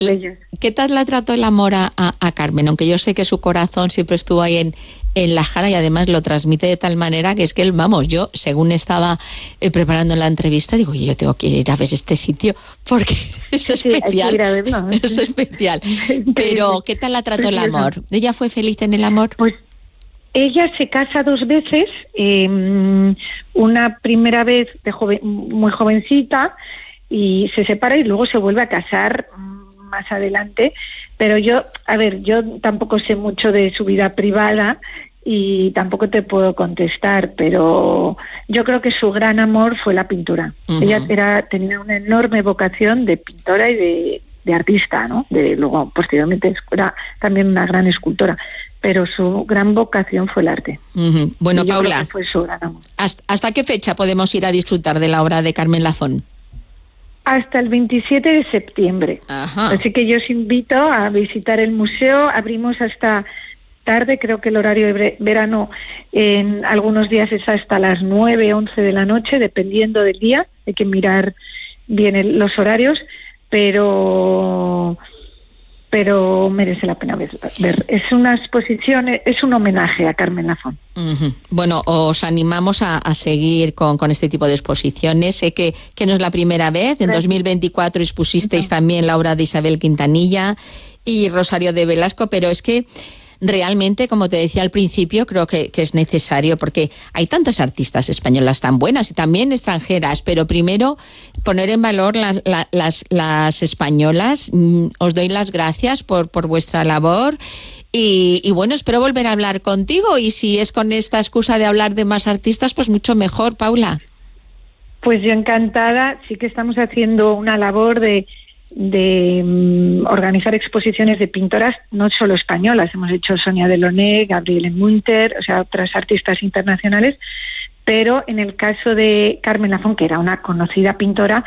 bellos. ¿Qué tal la trató el amor a Carmen? Aunque yo sé que su corazón siempre estuvo ahí en La Jana y además lo transmite de tal manera que es que él, vamos, yo según estaba preparando la entrevista, digo, yo tengo que ir a ver este sitio porque es especial. Hay que ir a verlo. Es especial. Pero, ¿qué tal la trató el amor? ¿Ella fue feliz en el amor? Pues ella se casa 2 veces, una primera vez muy jovencita y se separa y luego se vuelve a casar más adelante, pero yo tampoco sé mucho de su vida privada y tampoco te puedo contestar, pero yo creo que su gran amor fue la pintura. Uh-huh. Ella tenía una enorme vocación de pintora y de artista, ¿no? Luego, posteriormente, era también una gran escultora, pero su gran vocación fue el arte. Uh-huh. Bueno, Paula, fue su gran amor. ¿Hasta qué fecha podemos ir a disfrutar de la obra de Carmen Lafón? Hasta el 27 de septiembre. Ajá. Así que yo os invito a visitar el museo. Abrimos hasta tarde, creo que el horario de verano en algunos días es hasta las 9, 11 de la noche, dependiendo del día. Hay que mirar bien los horarios, pero merece la pena ver. Es una exposición, es un homenaje a Carmen Lafón. Uh-huh. Bueno, os animamos a seguir con este tipo de exposiciones. Sé que no es la primera vez. En 2024 expusisteis también la obra de Isabel Quintanilla y Rosario de Velasco, pero es que realmente, como te decía al principio, creo que es necesario porque hay tantas artistas españolas tan buenas y también extranjeras, pero primero poner en valor las españolas. Os doy las gracias por vuestra labor y bueno, espero volver a hablar contigo y si es con esta excusa de hablar de más artistas, pues mucho mejor, Paula. Pues yo encantada. Sí que estamos haciendo una labor de organizar exposiciones de pintoras no solo españolas. Hemos hecho Sonia Delaunay, Gabriele Munter, o sea, otras artistas internacionales, pero en el caso de Carmen Lafón, que era una conocida pintora,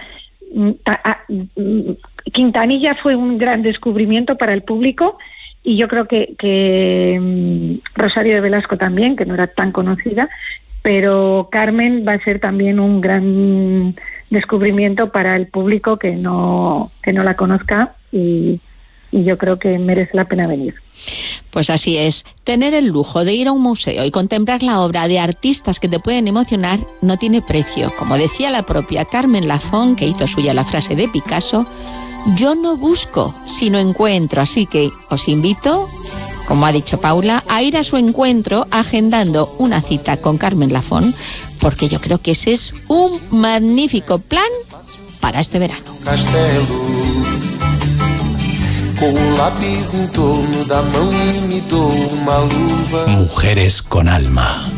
Quintanilla fue un gran descubrimiento para el público y yo creo que Rosario de Velasco también, que no era tan conocida, pero Carmen va a ser también un gran descubrimiento para el público que no la conozca y yo creo que merece la pena venir. Pues así es. Tener el lujo de ir a un museo y contemplar la obra de artistas que te pueden emocionar no tiene precio. Como decía la propia Carmen Lafón, que hizo suya la frase de Picasso, yo no busco, sino encuentro. Así que os invito, como ha dicho Paula, a ir a su encuentro agendando una cita con Carmen Lafón, porque yo creo que ese es un magnífico plan para este verano. Mujeres con alma.